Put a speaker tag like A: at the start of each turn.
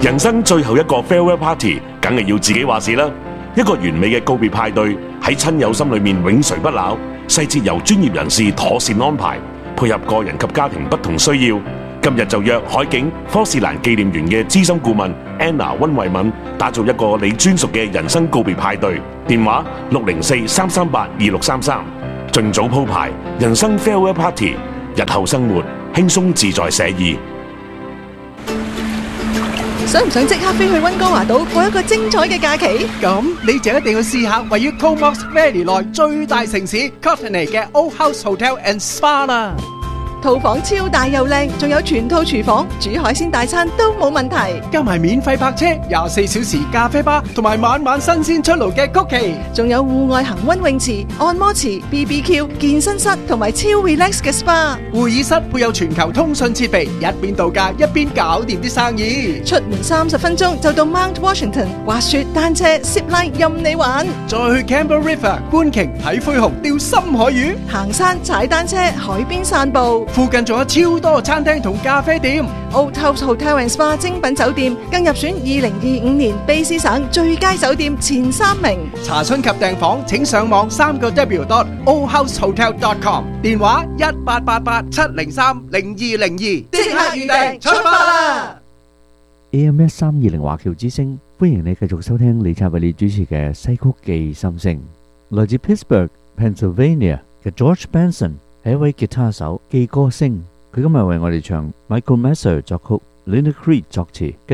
A: 人生最後一個 farewell party， 梗係要自己話事啦。一個完美嘅告別派對喺親友心裏面永垂不朽，細節由專業人士妥善安排，配合個人及家庭不同需要。今日就約海景科士蘭紀念園嘅資深顧問 Anna 溫慧敏，打造一個你專屬嘅人生告別派對。電話604-338-2633，盡早鋪排人生 farewell party， 日後生活輕鬆自在寫意。
B: 想唔想即刻飛去溫哥華島過一個精彩嘅假期？
C: 咁你就一定要試下位於 Comox Valley 內最大城市 Courtenay 嘅 Old House Hotel and Spa 啦。
B: 套房超大又靚，仲有全套廚房，煮海鮮大餐都冇問題。
C: 加埋免費泊車、24小時咖啡吧，同埋晚晚新鮮出爐嘅曲奇，
B: 仲有戶外恒溫泳池、按摩池、BBQ、健身室同埋超 relax 嘅 SPA。
C: 會議室配有全球通訊設備，一邊度假一邊搞掂啲生意。
B: 出門30分鐘就到 Mount Washington， 滑雪、單車、zip line 任你玩。
C: 再去 Campbell River 觀鯨睇灰熊、釣深海魚，
B: 行山、踩單車、海邊散步。
C: 附近仲有超多餐廳同咖啡店。
B: Old House Hotel and Spa 精品酒店更入選2025年卑詩省最佳酒店前3名。
C: 查詢及訂房請上網3w.oldhousehotel.com， 電話1888-703-0202，
B: 即刻預訂出發啦！
D: AM1320華僑之聲，歡迎你繼續收聽李察為你主持嘅西曲記心聲。來自 Pittsburgh、Pennsylvania 嘅 George Benson 係一位吉他手、既歌星，佢今日為我哋唱 Michael Messer 作曲、Linda Creed 作詞。